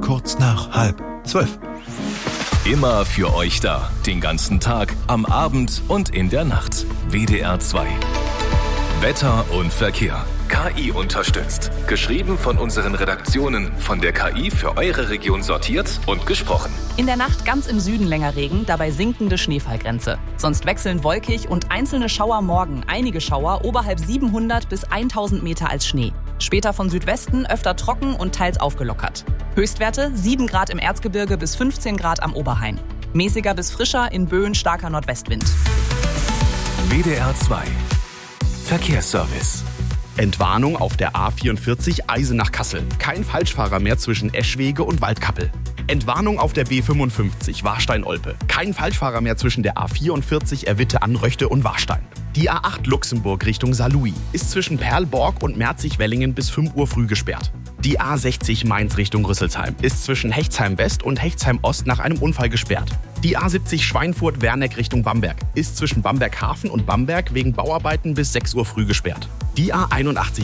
kurz nach 11:30. Immer für euch da. Den ganzen Tag, am Abend und in der Nacht. WDR 2. Wetter und Verkehr. KI unterstützt. Geschrieben von unseren Redaktionen, von der KI für eure Region sortiert und gesprochen. In der Nacht ganz im Süden länger Regen, dabei sinkende Schneefallgrenze. Sonst wechselnd wolkig und einzelne Schauer morgen. Einige Schauer oberhalb 700 bis 1000 Meter als Schnee. Später von Südwesten öfter trocken und teils aufgelockert. Höchstwerte 7 Grad im Erzgebirge bis 15 Grad am Oberrhein. Mäßiger bis frischer, in Böen starker Nordwestwind. WDR 2. Verkehrsservice. Entwarnung auf der A44 Eisenach-Kassel. Kein Falschfahrer mehr zwischen Eschwege und Waldkappel. Entwarnung auf der B55 Warstein-Olpe. Kein Falschfahrer mehr zwischen der A44 Erwitte-Anröchte und Warstein. Die A8 Luxemburg Richtung Saarlouis ist zwischen Perlborg und Merzig-Wellingen bis 5 Uhr früh gesperrt. Die A60 Mainz Richtung Rüsselsheim ist zwischen Hechtsheim West und Hechtsheim Ost nach einem Unfall gesperrt. Die A70 Schweinfurt-Werneck Richtung Bamberg ist zwischen Bamberg Hafen und Bamberg wegen Bauarbeiten bis 6 Uhr früh gesperrt. Die A81